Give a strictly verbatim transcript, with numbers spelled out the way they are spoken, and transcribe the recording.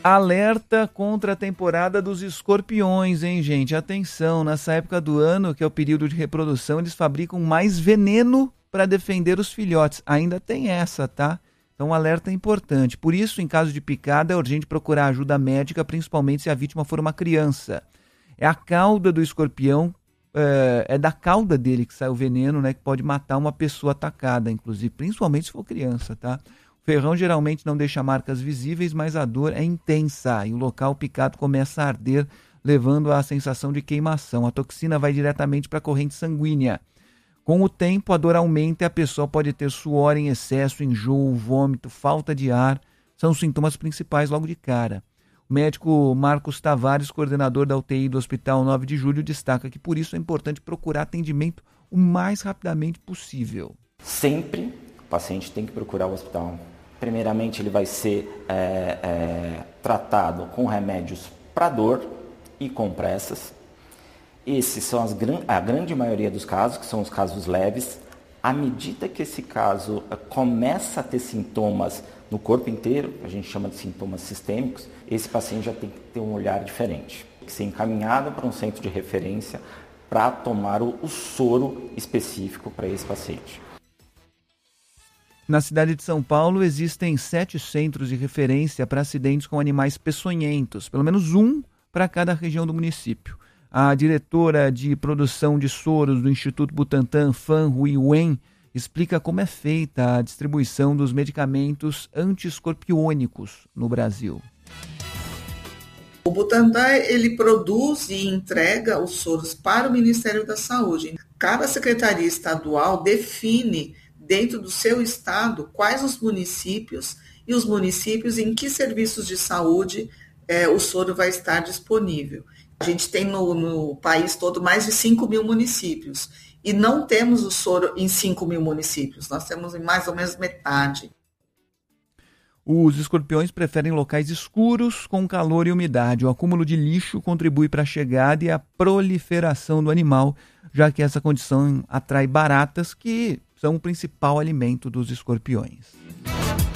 Alerta contra a temporada dos escorpiões, hein, gente? Atenção, nessa época do ano, que é o período de reprodução, eles fabricam mais veneno para defender os filhotes. Ainda tem essa, tá? Então, um alerta importante. Por isso, em caso de picada, é urgente procurar ajuda médica, principalmente se a vítima for uma criança. É a cauda do escorpião, é, é da cauda dele que sai o veneno, né? Que pode matar uma pessoa atacada, inclusive, principalmente se for criança, tá? O ferrão geralmente não deixa marcas visíveis, mas a dor é intensa e o local picado começa a arder, levando à sensação de queimação. A toxina vai diretamente para a corrente sanguínea. Com o tempo, a dor aumenta e a pessoa pode ter suor em excesso, enjoo, vômito, falta de ar. São os sintomas principais logo de cara. O médico Marcos Tavares, coordenador da U T I do Hospital nove de julho, destaca que por isso é importante procurar atendimento o mais rapidamente possível. Sempre o paciente tem que procurar o hospital. Primeiramente, ele vai ser é, é, tratado com remédios para dor e compressas. Esses são as, a grande maioria dos casos, que são os casos leves. À medida que esse caso começa a ter sintomas no corpo inteiro, a gente chama de sintomas sistêmicos, esse paciente já tem que ter um olhar diferente. Tem que ser encaminhado para um centro de referência para tomar o, o soro específico para esse paciente. Na cidade de São Paulo, existem sete centros de referência para acidentes com animais peçonhentos, pelo menos um para cada região do município. A diretora de produção de soros do Instituto Butantan, Fan Huiwen, explica como é feita a distribuição dos medicamentos anti-escorpiônicos no Brasil. O Butantan, ele produz e entrega os soros para o Ministério da Saúde. Cada secretaria estadual define dentro do seu estado quais os municípios e os municípios em que serviços de saúde eh, o soro vai estar disponível. A gente tem no, no país todo mais de cinco mil municípios e não temos o soro em cinco mil municípios, nós temos em mais ou menos metade. Os escorpiões preferem locais escuros com calor e umidade. O acúmulo de lixo contribui para a chegada e a proliferação do animal, já que essa condição atrai baratas que são o principal alimento dos escorpiões.